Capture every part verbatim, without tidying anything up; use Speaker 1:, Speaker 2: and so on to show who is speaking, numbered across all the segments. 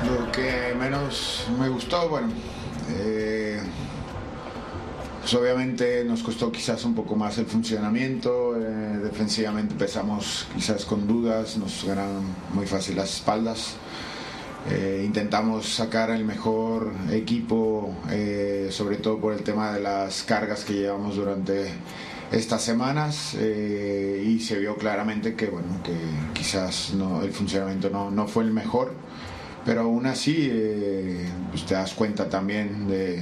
Speaker 1: Lo que menos me gustó, bueno, eh, pues obviamente nos costó quizás un poco más el funcionamiento, eh, defensivamente empezamos quizás con dudas, nos ganan muy fácil las espaldas. Eh, intentamos sacar el mejor equipo, eh, sobre todo por el tema de las cargas que llevamos durante estas semanas, eh, y se vio claramente que, bueno, que quizás no, el funcionamiento no, no fue el mejor, pero aún así eh, pues te das cuenta también de,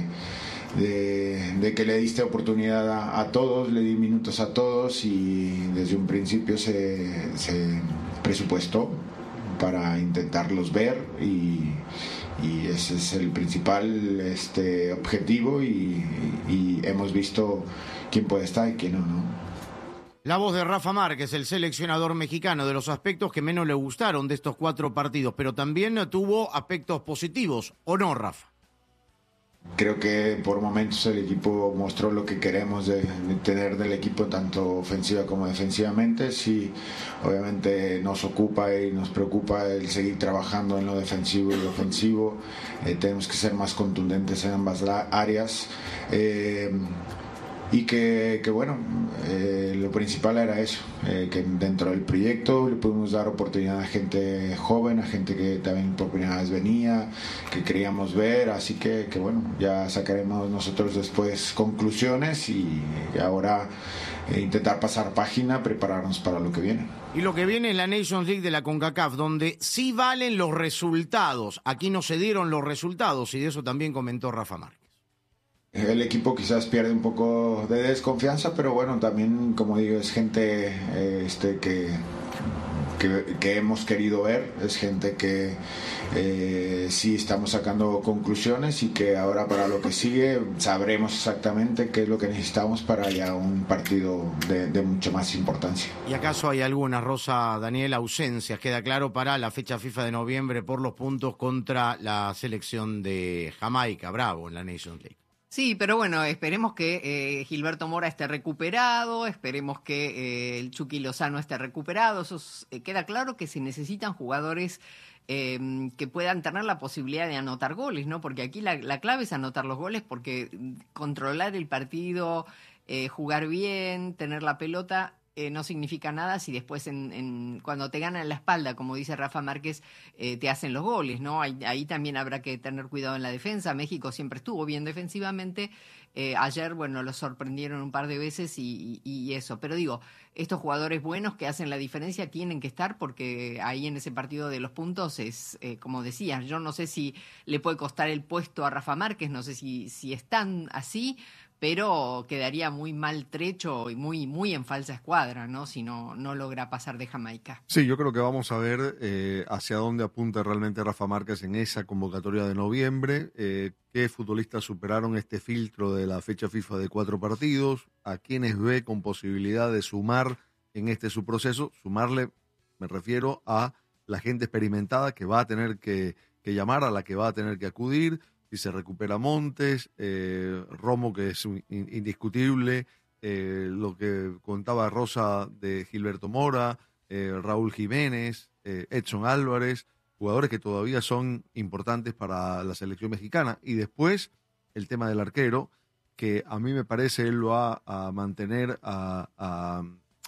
Speaker 1: de, de que le diste oportunidad a, a todos, le di minutos a todos y desde un principio se, se presupuestó para intentarlos ver y, y ese es el principal este, objetivo y, y hemos visto quién puede estar y quién no, ¿no?
Speaker 2: La voz de Rafa Márquez, el seleccionador mexicano, de los aspectos que menos le gustaron de estos cuatro partidos, pero también tuvo aspectos positivos, ¿o no, Rafa?
Speaker 1: Creo que por momentos el equipo mostró lo que queremos de, de tener del equipo, tanto ofensiva como defensivamente. Sí, obviamente nos ocupa y nos preocupa el seguir trabajando en lo defensivo y lo ofensivo. Eh, tenemos que ser más contundentes en ambas áreas. Eh, y que, que bueno, eh, lo principal era eso, eh, que dentro del proyecto le pudimos dar oportunidad a gente joven, a gente que también por primera vez venía, que queríamos ver, así que, que bueno, ya sacaremos nosotros después conclusiones y ahora eh, intentar pasar página, prepararnos para lo que viene.
Speaker 2: Y lo que viene es la Nations League de la CONCACAF, donde sí valen los resultados. Aquí no se dieron los resultados y de eso también comentó Rafa Márquez.
Speaker 1: El equipo quizás pierde un poco de desconfianza, pero bueno, también, como digo, es gente eh, este, que, que, que hemos querido ver, es gente que eh, sí estamos sacando conclusiones y que ahora para lo que sigue sabremos exactamente qué es lo que necesitamos para ya un partido de, de mucha más importancia.
Speaker 2: ¿Y acaso hay alguna, Rosa, Daniel, ausencias? Queda claro para la fecha FIFA de noviembre por los puntos contra la selección de Jamaica, Bravo, en la Nations League.
Speaker 3: Sí, pero bueno, esperemos que eh, Gilberto Mora esté recuperado, esperemos que eh, el Chucky Lozano esté recuperado. Eso es, eh, queda claro que se necesitan jugadores eh, que puedan tener la posibilidad de anotar goles, ¿no? Porque aquí la, la clave es anotar los goles, porque controlar el partido, eh, jugar bien, tener la pelota, Eh, no significa nada si después en, en, cuando te ganan la espalda, como dice Rafa Márquez, eh, te hacen los goles, ¿no? Ahí, ahí también habrá que tener cuidado en la defensa. México siempre estuvo bien defensivamente. Eh, ayer, bueno, los sorprendieron un par de veces y, y, y eso. Pero digo, estos jugadores buenos que hacen la diferencia tienen que estar, porque ahí en ese partido de los puntos es, eh, como decías, yo no sé si le puede costar el puesto a Rafa Márquez, no sé si, si están así, pero quedaría muy maltrecho y muy, muy en falsa escuadra, ¿no? Si no, no logra pasar de Jamaica.
Speaker 4: Sí, yo creo que vamos a ver eh, hacia dónde apunta realmente Rafa Márquez en esa convocatoria de noviembre, eh, qué futbolistas superaron este filtro de la fecha FIFA de cuatro partidos, a quienes ve con posibilidad de sumar en este su proceso. Sumarle, me refiero a la gente experimentada que va a tener que, que llamar, a la que va a tener que acudir. Si se recupera Montes, eh, Romo, que es un, in, indiscutible, eh, lo que contaba Rosa de Gilberto Mora, eh, Raúl Jiménez, eh, Edson Álvarez, jugadores que todavía son importantes para la selección mexicana. Y después el tema del arquero, que a mí me parece él lo va a mantener a, a,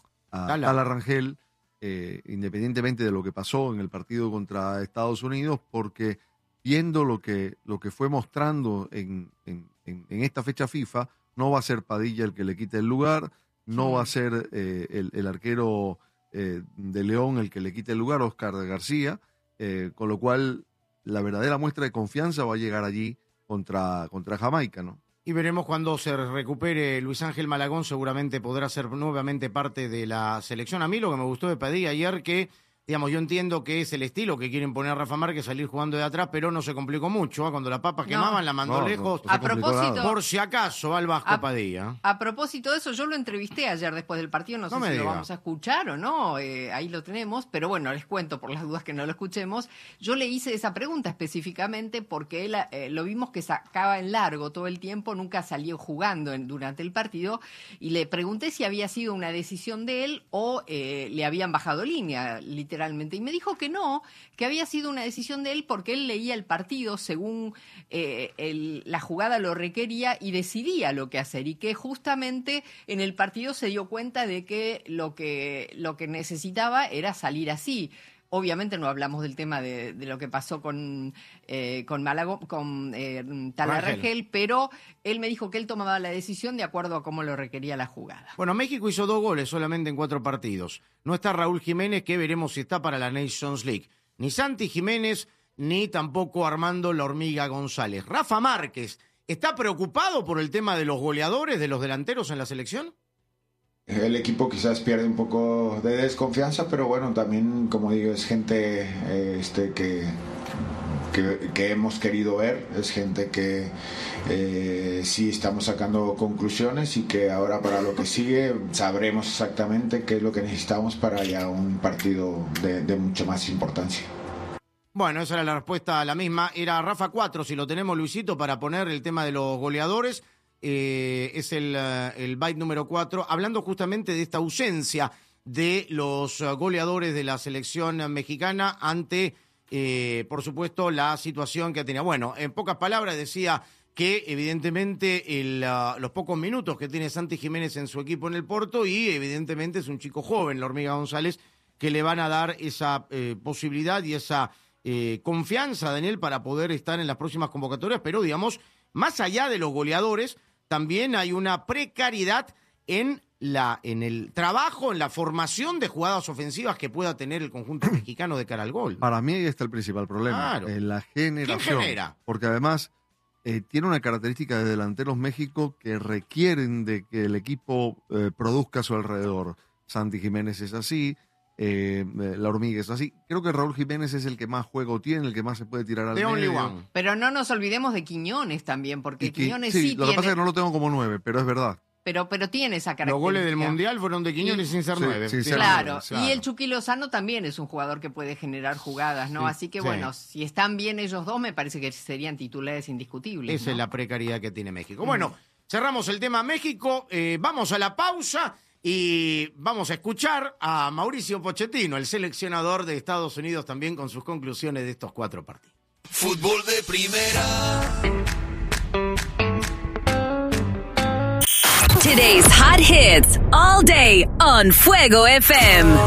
Speaker 4: a Tala Rangel, eh, independientemente de lo que pasó en el partido contra Estados Unidos, porque viendo lo que, lo que fue mostrando en, en, en, en esta fecha FIFA, no va a ser Padilla el que le quite el lugar, no sí. va a ser eh, el, el arquero eh, de León el que le quite el lugar, Oscar García, eh, con lo cual la verdadera muestra de confianza va a llegar allí contra, contra Jamaica, ¿no?
Speaker 2: Y veremos cuando se recupere Luis Ángel Malagón, seguramente podrá ser nuevamente parte de la selección. A mí lo que me gustó de Padilla ayer, que digamos, yo entiendo que es el estilo que quieren poner a Rafa Márquez, salir jugando de atrás, pero no se complicó mucho, ¿eh? Cuando la papa no. quemaban, la mandó no, lejos.
Speaker 3: No, no a propósito,
Speaker 2: por si acaso, al Vasco
Speaker 3: a,
Speaker 2: Padilla.
Speaker 3: A propósito de eso, yo lo entrevisté ayer después del partido, no, no sé si diga. Lo vamos a escuchar o no, eh, ahí lo tenemos, pero bueno, les cuento por las dudas que no lo escuchemos. Yo le hice esa pregunta específicamente porque él eh, lo vimos que sacaba en largo todo el tiempo, nunca salió jugando en, durante el partido, y le pregunté si había sido una decisión de él o eh, le habían bajado línea, literalmente. literalmente. Y me dijo que no, que había sido una decisión de él porque él leía el partido según eh, el, la jugada lo requería y decidía lo que hacer. Y que justamente en el partido se dio cuenta de que lo que, lo que necesitaba era salir así. Obviamente no hablamos del tema de, de lo que pasó con, eh, con, Malagón, con eh, Talarregel, pero él me dijo que él tomaba la decisión de acuerdo a cómo lo requería la jugada.
Speaker 2: Bueno, México hizo dos goles solamente en cuatro partidos. No está Raúl Jiménez, que veremos si está para la Nations League. Ni Santi Jiménez, ni tampoco Armando La Hormiga González. Rafa Márquez, ¿está preocupado por el tema de los goleadores, de los delanteros en la selección?
Speaker 1: El equipo quizás pierde un poco de desconfianza, pero bueno, también, como digo, es gente eh, este, que, que, que hemos querido ver, es gente que eh, sí estamos sacando conclusiones y que ahora para lo que sigue sabremos exactamente qué es lo que necesitamos para ya un partido de, de mucho más importancia.
Speaker 2: Bueno, esa era la respuesta a la misma. Era Rafa cuatro, si lo tenemos, Luisito, para poner el tema de los goleadores. Eh, es el, uh, el byte número cuatro, hablando justamente de esta ausencia de los uh, goleadores de la selección uh, mexicana ante, eh, por supuesto, la situación que tenía. Bueno, en pocas palabras decía que evidentemente el, uh, los pocos minutos que tiene Santi Jiménez en su equipo en el Porto y evidentemente es un chico joven, La Hormiga González, que le van a dar esa eh, posibilidad y esa eh, confianza de él para poder estar en las próximas convocatorias, pero digamos, más allá de los goleadores, también hay una precariedad en la en el trabajo, en la formación de jugadas ofensivas que pueda tener el conjunto mexicano de cara al gol.
Speaker 4: Para mí ahí está el principal problema,
Speaker 2: claro.
Speaker 4: en la generación.
Speaker 2: ¿Quién genera?
Speaker 4: Porque además eh, tiene una característica de delanteros México que requieren de que el equipo eh, produzca a su alrededor. Santi Jiménez es así, eh, La Hormiga es así. Creo que Raúl Jiménez es el que más juego tiene, el que más se puede tirar al
Speaker 2: The
Speaker 4: medio.
Speaker 2: only one.
Speaker 3: Pero no nos olvidemos de Quiñones también, porque
Speaker 4: Y que-
Speaker 3: Quiñones
Speaker 4: sí,
Speaker 3: sí,
Speaker 4: lo
Speaker 3: tiene,
Speaker 4: que pasa es que no lo tengo como nueve, pero es verdad.
Speaker 3: pero, pero tiene esa característica.
Speaker 2: Los goles del Mundial fueron de Quiñones
Speaker 3: Y-
Speaker 2: sin ser
Speaker 4: Sí,
Speaker 2: nueve.
Speaker 4: sin
Speaker 2: Sí,
Speaker 4: ser
Speaker 3: Claro,
Speaker 2: claro.
Speaker 3: y el Chucky Lozano también es un jugador que puede generar jugadas, ¿no?
Speaker 2: Sí,
Speaker 3: Así que
Speaker 2: sí.
Speaker 3: bueno, si están bien ellos dos, me parece que serían titulares indiscutibles.
Speaker 2: Esa
Speaker 3: ¿no?
Speaker 2: es la precariedad que tiene México. Bueno, cerramos el tema México, eh, vamos a la pausa y vamos a escuchar a Mauricio Pochettino, el seleccionador de Estados Unidos, también con sus conclusiones de estos cuatro partidos.
Speaker 5: Fútbol de primera.
Speaker 6: Today's hot hits all day on Fuego F M.